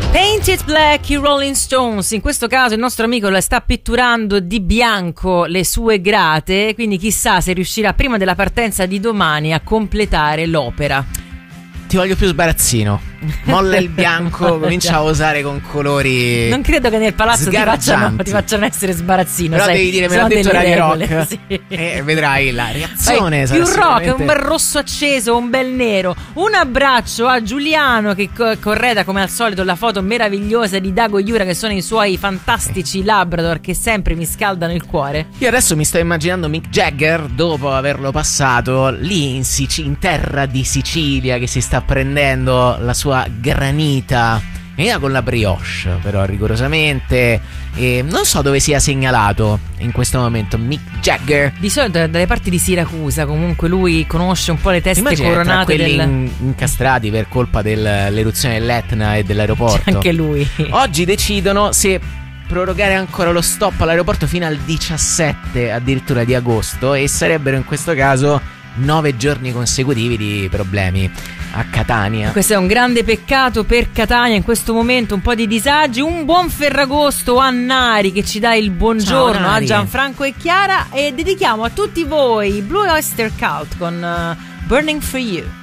Painted Black, i Rolling Stones. In questo caso il nostro amico la sta pitturando di bianco le sue grate, quindi chissà se riuscirà prima della partenza di domani a completare l'opera. Ti voglio più sbarazzino. Molla il bianco, comincia a usare con colori. Non credo che nel palazzo ti facciano essere sbarazzino. Però sai, devi dire, me l'ha detto Radio Rock. Sì. E vedrai la reazione. Più rock, un bel rosso acceso, un bel nero. Un abbraccio a Giuliano che correda come al solito la foto meravigliosa di Dago Iura, che sono i suoi fantastici Labrador che sempre mi scaldano il cuore. Io adesso mi sto immaginando Mick Jagger dopo averlo passato lì in terra di Sicilia, che si sta prendendo la sua granita con la brioche, però rigorosamente, non so dove sia segnalato in questo momento Mick Jagger. Di solito dalle parti di Siracusa, comunque lui conosce un po' le teste coronate quelli incastrati per colpa dell'eruzione dell'Etna e dell'aeroporto. C'è anche lui. Oggi decidono se prorogare ancora lo stop all'aeroporto fino al 17 addirittura di agosto, e sarebbero in questo caso 9 giorni consecutivi di problemi a Catania. Questo è un grande peccato per Catania in questo momento, un po' di disagi. Un buon Ferragosto a Nari che ci dà il buongiorno. Ciao, a Gianfranco e Chiara, e dedichiamo a tutti voi Blue Oyster Cult con Burning for You.